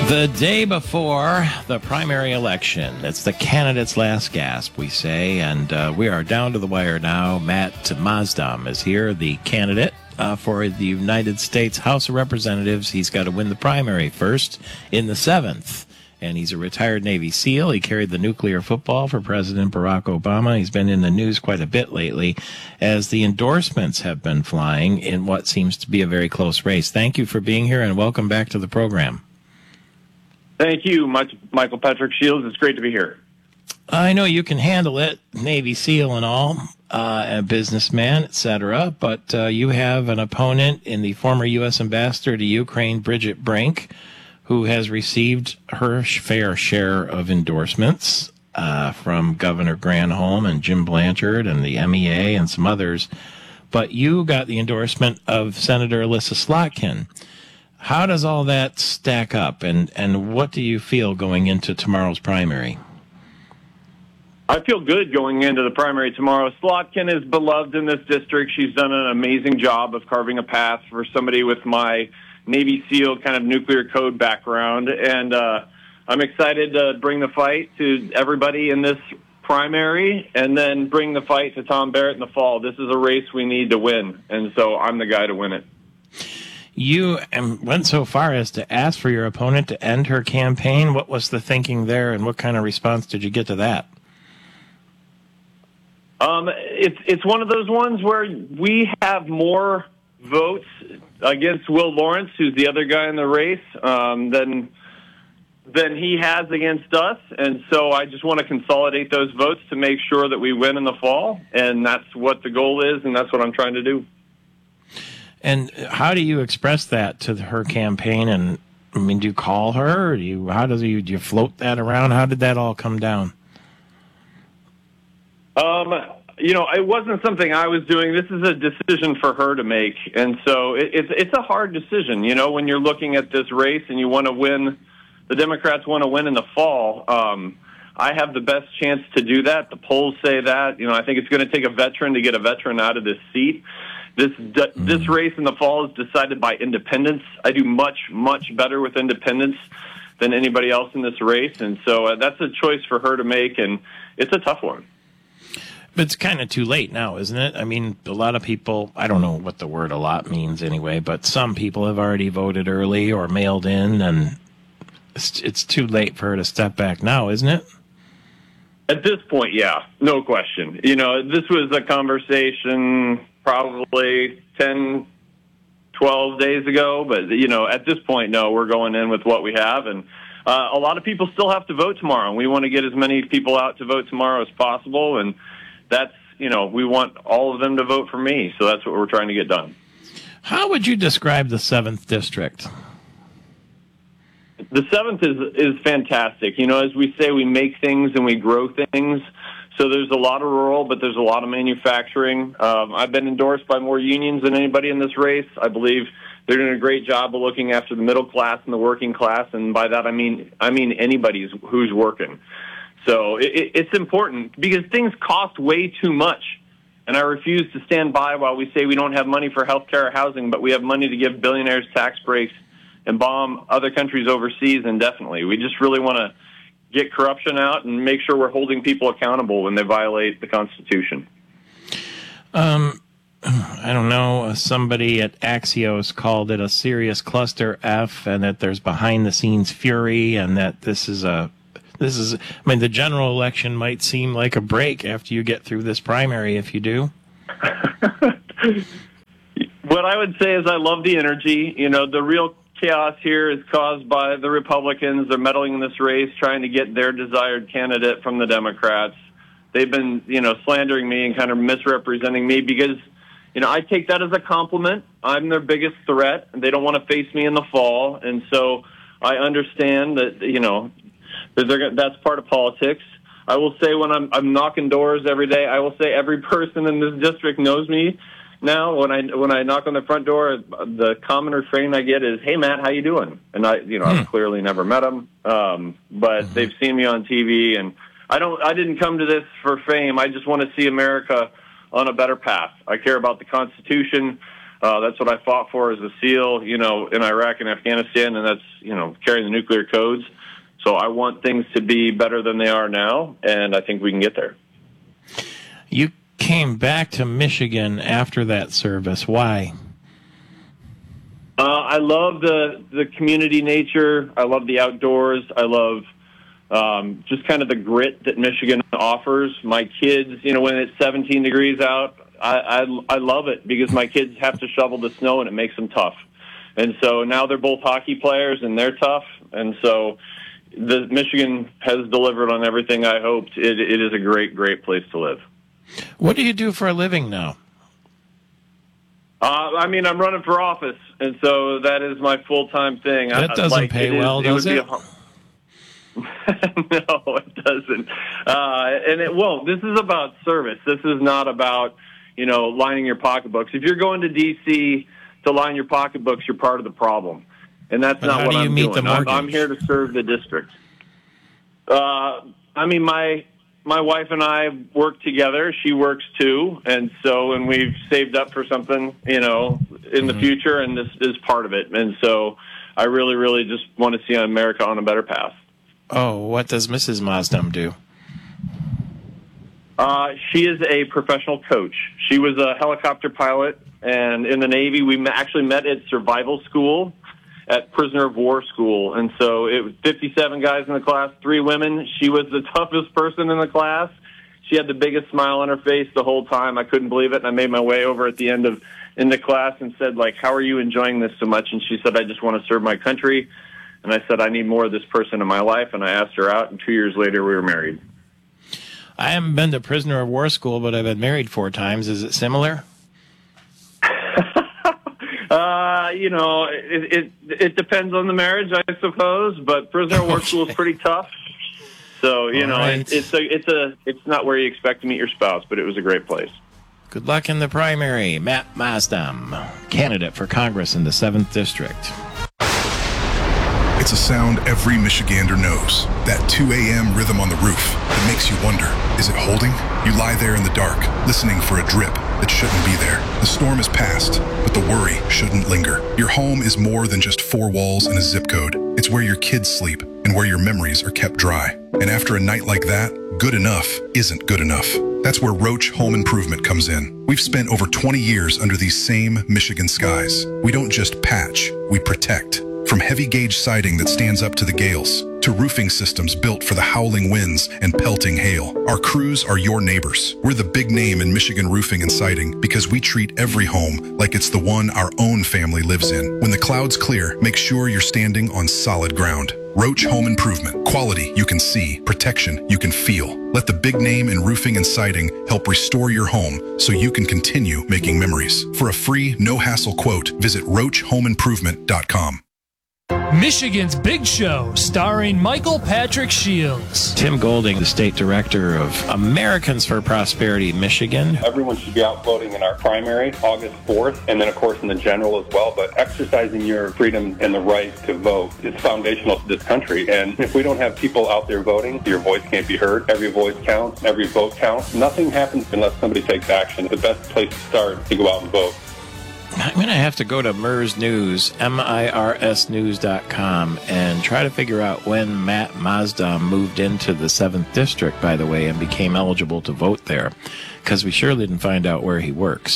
The day before the primary election. It's the candidate's last gasp, we say, and we are down to the wire now. Matt Mazdam is here, the candidate for the United States House of Representatives. He's got to win the primary first in the 7th, and he's a retired Navy SEAL. He carried the nuclear football for President Barack Obama. He's been in the news quite a bit lately as the endorsements have been flying in what seems to be a very close race. Thank you for being here, and welcome back to the program. Thank you, Michael Patrick Shields. It's great to be here. I know you can handle it, Navy SEAL and all, a businessman, etc., but you have an opponent in the former U.S. ambassador to Ukraine, Bridget Brink, who has received her fair share of endorsements from Governor Granholm and Jim Blanchard and the MEA and some others. But you got the endorsement of Senator Elissa Slotkin. How does all that stack up, and what do you feel going into tomorrow's primary? I feel good going into the primary tomorrow. Slotkin is beloved in this district. She's done an amazing job of carving a path for somebody with my Navy SEAL kind of nuclear code background, and I'm excited to bring the fight to everybody in this primary and then bring the fight to Tom Barrett in the fall. This is a race we need to win, and so I'm the guy to win it. You went so far as to ask for your opponent to end her campaign. What was the thinking there, and what kind of response did you get to that? It's one of those ones where we have more votes against Will Lawrence, who's the other guy in the race, than he has against us. And so I just want to consolidate those votes to make sure that we win in the fall. And that's what the goal is, and that's what I'm trying to do. And how do you express that to her campaign? And I mean, do you call her? Or do you float that around? How did that all come down? It wasn't something I was doing. This is a decision for her to make, and so it's a hard decision. You know, when you're looking at this race and you want to win, the Democrats want to win in the fall. I have the best chance to do that. The polls say that. You know, I think it's going to take a veteran to get a veteran out of this seat. This race in the fall is decided by independents. I do much, much better with independents than anybody else in this race, and so that's a choice for her to make, and it's a tough one. But it's kind of too late now, isn't it? I mean, a lot of people, I don't know what the word "a lot" means anyway, but some people have already voted early or mailed in, and it's too late for her to step back now, isn't it? At this point, yeah, no question. You know, this was a conversation probably 10, 12 days ago, but, you know, at this point, no, we're going in with what we have, and a lot of people still have to vote tomorrow, and we want to get as many people out to vote tomorrow as possible, and that's, you know, we want all of them to vote for me, so that's what we're trying to get done. How would you describe the 7th District? The 7th is fantastic. You know, as we say, we make things and we grow things. So there's a lot of rural, but there's a lot of manufacturing. I've been endorsed by more unions than anybody in this race. I believe they're doing a great job of looking after the middle class and the working class, and by that I mean anybody who's working. So it's important because things cost way too much, and I refuse to stand by while we say we don't have money for health care or housing, but we have money to give billionaires tax breaks and bomb other countries overseas indefinitely. We just really want to get corruption out and make sure we're holding people accountable when they violate the Constitution. I don't know, somebody at Axios called it a serious cluster F, and that there's behind-the-scenes fury, and that the general election might seem like a break after you get through this primary, if you do. What I would say is I love the energy. You know, the real chaos here is caused by the Republicans. They're meddling in this race, trying to get their desired candidate from the Democrats. They've been, you know, slandering me and kind of misrepresenting me because, you know, I take that as a compliment. I'm their biggest threat, and they don't want to face me in the fall. And so I understand that, you know, that's part of politics. I will say when I'm knocking doors every day, I will say every person in this district knows me. Now, when I knock on the front door, the common refrain I get is, "Hey, Matt, how you doing?" And I've clearly never met them, but they've seen me on TV, and I didn't come to this for fame. I just want to see America on a better path. I care about the Constitution. That's what I fought for as a SEAL, in Iraq and Afghanistan, and that's, carrying the nuclear codes. So I want things to be better than they are now, and I think we can get there. You came back to Michigan after that service. Why? I love the community nature. I love the outdoors. I love just kind of the grit that Michigan offers. My kids, when it's 17 degrees out, I love it because my kids have to shovel the snow and it makes them tough. And so now they're both hockey players and they're tough. And so Michigan has delivered on everything I hoped. It is a great, great place to live. What do you do for a living now? I'm running for office, and so that is my full-time thing. That doesn't pay well, does it? No, it doesn't. And it won't. This is about service. This is not about, lining your pocketbooks. If you're going to D.C. to line your pocketbooks, you're part of the problem. And that's not what I'm doing. I'm here to serve the district. My wife and I work together. She works too, and we've saved up for something, in the future, and this is part of it. And so I really, really just want to see America on a better path. Oh, what does Mrs. Maasdam do? She is a professional coach. She was a helicopter pilot, and in the Navy, we actually met at survival school, at prisoner of war school. And so it was 57 guys in the class, 3 women. She was the toughest person in the class. She had the biggest smile on her face the whole time. I couldn't believe it. And I made my way over at the end in the class and said, how are you enjoying this so much? And she said, I just want to serve my country. And I said, I need more of this person in my life. And I asked her out, and 2 years later, we were married. I haven't been to prisoner of war school, but I've been married 4 times. Is it similar? It depends on the marriage, I suppose, but prisoner of war school is pretty tough. So, right. It's not where you expect to meet your spouse, but it was a great place. Good luck in the primary. Matt Maasdam, candidate for Congress in the 7th District. It's a sound every Michigander knows. That 2 a.m. rhythm on the roof that makes you wonder, is it holding? You lie there in the dark, listening for a drip that shouldn't be there. The storm is past, but the worry shouldn't linger. Your home is more than just 4 walls and a zip code. It's where your kids sleep and where your memories are kept dry. And after a night like that, good enough isn't good enough. That's where Roach Home Improvement comes in. We've spent over 20 years under these same Michigan skies. We don't just patch, we protect. From heavy gauge siding that stands up to the gales, to roofing systems built for the howling winds and pelting hail, our crews are your neighbors. We're the big name in Michigan roofing and siding because we treat every home like it's the one our own family lives in. When the clouds clear, make sure you're standing on solid ground. Roach Home Improvement. Quality you can see, protection you can feel. Let the big name in roofing and siding help restore your home so you can continue making memories. For a free, no-hassle quote, visit roachhomeimprovement.com. Michigan's Big Show, starring Michael Patrick Shields. Tim Golding, the state director of Americans for Prosperity Michigan. Everyone should be out voting in our primary, August 4th, and then, of course, in the general as well. But exercising your freedom and the right to vote is foundational to this country. And if we don't have people out there voting, your voice can't be heard. Every voice counts. Every vote counts. Nothing happens unless somebody takes action. The best place to start is to go out and vote. I'm going to have to go to MERS News, MIRSnews.com, and try to figure out when Matt Maasdam moved into the 7th District, by the way, and became eligible to vote there, because we surely didn't find out where he works.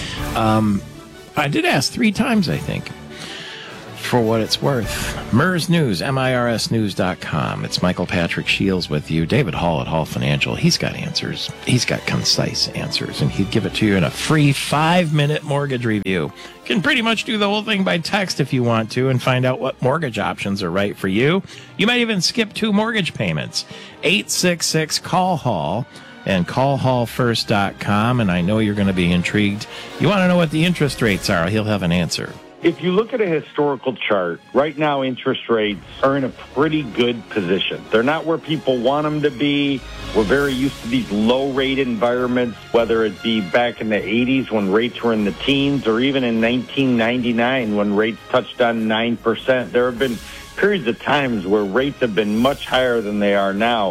I did ask 3 times, I think, for what it's worth. MERS News, MIRSnews.com. It's Michael Patrick Shields with you. David Hall at Hall Financial. He's got answers. He's got concise answers, and he'd give it to you in a free 5-minute mortgage review. You can pretty much do the whole thing by text if you want to and find out what mortgage options are right for you. You might even skip 2 mortgage payments. 866-CALL-HALL and callhallfirst.com, and I know you're going to be intrigued. You want to know what the interest rates are. He'll have an answer. If you look at a historical chart, right now interest rates are in a pretty good position. They're not where people want them to be. We're very used to these low-rate environments, whether it be back in the 80s when rates were in the teens or even in 1999 when rates touched on 9%. There have been periods of times where rates have been much higher than they are now.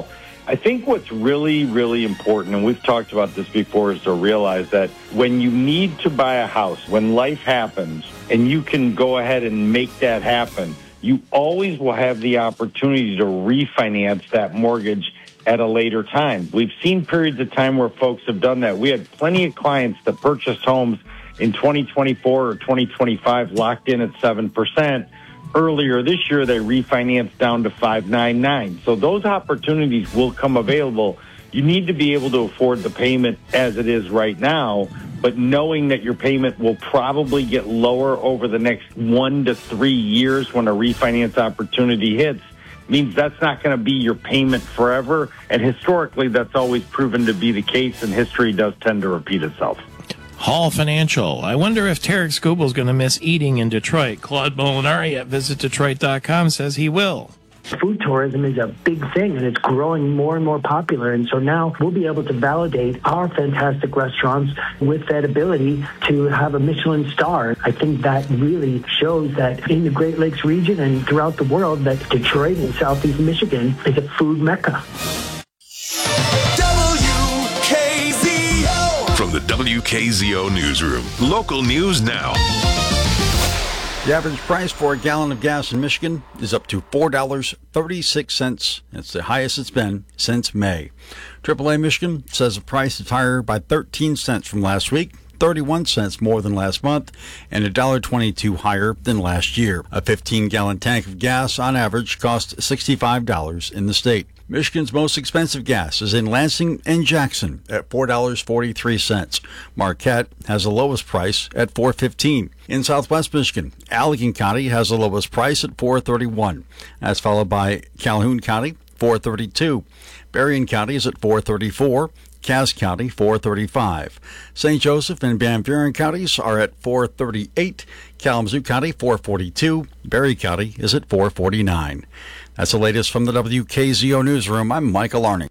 I think what's really, really important, and we've talked about this before, is to realize that when you need to buy a house, when life happens, and you can go ahead and make that happen, you always will have the opportunity to refinance that mortgage at a later time. We've seen periods of time where folks have done that. We had plenty of clients that purchased homes in 2024 or 2025 locked in at 7%. Earlier this year, they refinanced down to 5.99. So those opportunities will come available. You need to be able to afford the payment as it is right now, but knowing that your payment will probably get lower over the next 1 to 3 years when a refinance opportunity hits means that's not going to be your payment forever. And historically, that's always proven to be the case, and history does tend to repeat itself. Hall Financial. I wonder if Tarek Skubel's going to miss eating in Detroit. Claude Molinari at visitdetroit.com says he will. Food tourism is a big thing, and it's growing more and more popular. And so now we'll be able to validate our fantastic restaurants with that ability to have a Michelin star. I think that really shows that in the Great Lakes region and throughout the world, that Detroit and Southeast Michigan is a food mecca. From the WKZO Newsroom, local news now. The average price for a gallon of gas in Michigan is up to $4.36. It's the highest it's been since May. AAA Michigan says the price is higher by 13 cents from last week, 31 cents more than last month, and $1.22 higher than last year. A 15-gallon tank of gas on average costs $65 in the state. Michigan's most expensive gas is in Lansing and Jackson at $4.43. Marquette has the lowest price at $4.15. In Southwest Michigan, Allegan County has the lowest price at $4.31. That's followed by Calhoun County, $4.32. Berrien County is at $4.34. Cass County, $4.35. St. Joseph and Van Buren counties are at $4.38. Kalamazoo County, $4.42. Berry County is at $4.49. That's the latest from the WKZO Newsroom. I'm Michael Arning.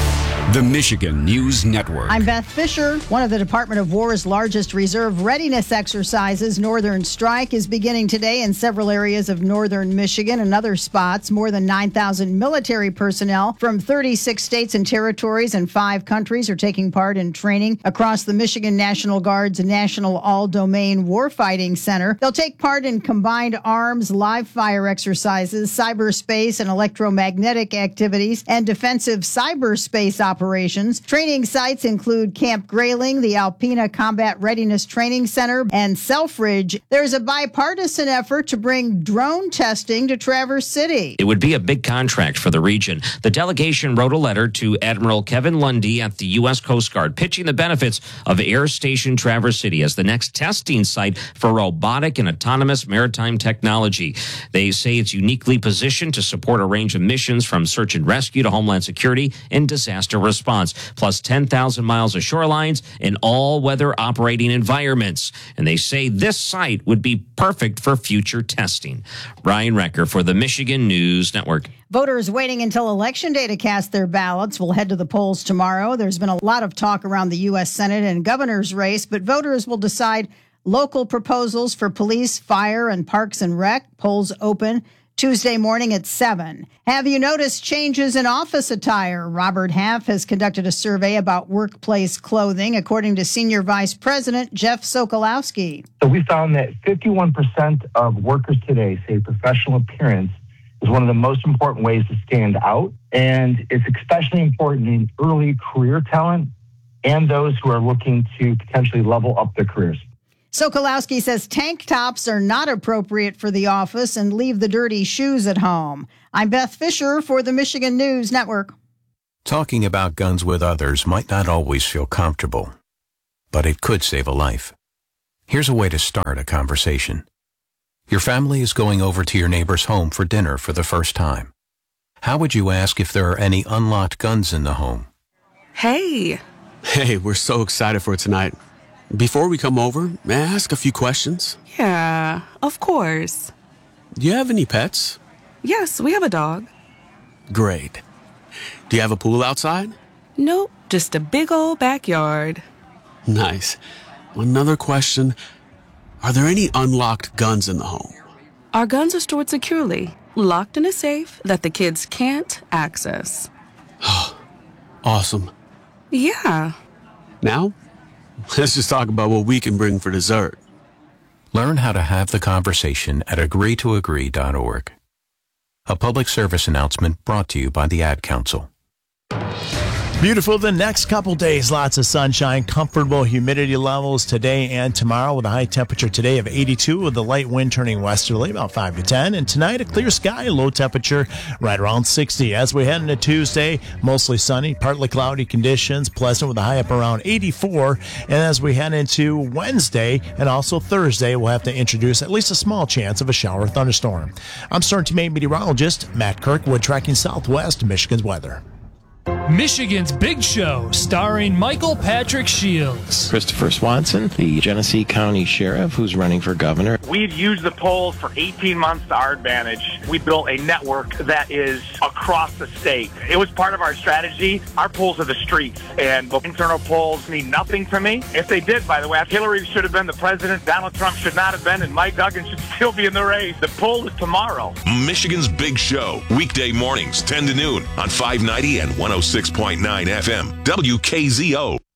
The Michigan News Network. I'm Beth Fisher. One of the Department of War's largest reserve readiness exercises, Northern Strike, is beginning today in several areas of northern Michigan and other spots. More than 9,000 military personnel from 36 states and territories and 5 countries are taking part in training across the Michigan National Guard's National All-Domain Warfighting Center. They'll take part in combined arms, live fire exercises, cyberspace and electromagnetic activities, and defensive cyberspace operations. Training sites include Camp Grayling, the Alpena Combat Readiness Training Center, and Selfridge. There's a bipartisan effort to bring drone testing to Traverse City. It would be a big contract for the region. The delegation wrote a letter to Admiral Kevin Lundy at the U.S. Coast Guard, pitching the benefits of Air Station Traverse City as the next testing site for robotic and autonomous maritime technology. They say it's uniquely positioned to support a range of missions from search and rescue to homeland security and disaster response, plus 10,000 miles of shorelines in all-weather operating environments. And they say this site would be perfect for future testing. Ryan Recker for the Michigan News Network. Voters waiting until Election Day to cast their ballots will head to the polls tomorrow. There's been a lot of talk around the U.S. Senate and governor's race, but voters will decide local proposals for police, fire, and parks and rec. Polls open Tuesday morning at 7. Have you noticed changes in office attire? Robert Half has conducted a survey about workplace clothing, according to Senior Vice President Jeff Sokolowski. So we found that 51% of workers today say professional appearance is one of the most important ways to stand out. And it's especially important in early career talent and those who are looking to potentially level up their careers. Sokolowski says tank tops are not appropriate for the office and leave the dirty shoes at home. I'm Beth Fisher for the Michigan News Network. Talking about guns with others might not always feel comfortable, but it could save a life. Here's a way to start a conversation. Your family is going over to your neighbor's home for dinner for the first time. How would you ask if there are any unlocked guns in the home? Hey, we're so excited for tonight. Before we come over, may I ask a few questions? Yeah, of course. Do you have any pets? Yes, we have a dog. Great. Do you have a pool outside? Nope, just a big old backyard. Nice. Another question. Are there any unlocked guns in the home? Our guns are stored securely, locked in a safe that the kids can't access. Awesome. Yeah. Now, let's just talk about what we can bring for dessert. Learn how to have the conversation at agreetoagree.org. A public service announcement brought to you by the Ad Council. Beautiful the next couple days. Lots of sunshine, comfortable humidity levels today and tomorrow with a high temperature today of 82 with the light wind turning westerly about 5 to 10. And tonight a clear sky, low temperature right around 60. As we head into Tuesday, mostly sunny, partly cloudy conditions, pleasant with a high up around 84. And as we head into Wednesday and also Thursday, we'll have to introduce at least a small chance of a shower or thunderstorm. I'm Starting Teammate meteorologist Matt Kirkwood tracking Southwest Michigan's weather. Michigan's Big Show, starring Michael Patrick Shields. Christopher Swanson, the Genesee County Sheriff who's running for governor. We've used the polls for 18 months to our advantage. We built a network that is across the state. It was part of our strategy. Our polls are the streets, and the internal polls mean nothing to me. If they did, by the way, Hillary should have been the president, Donald Trump should not have been, and Mike Duggan should still be in the race. The poll is tomorrow. Michigan's Big Show, weekday mornings, 10 to noon on 590 and 106.9 FM, WKZO.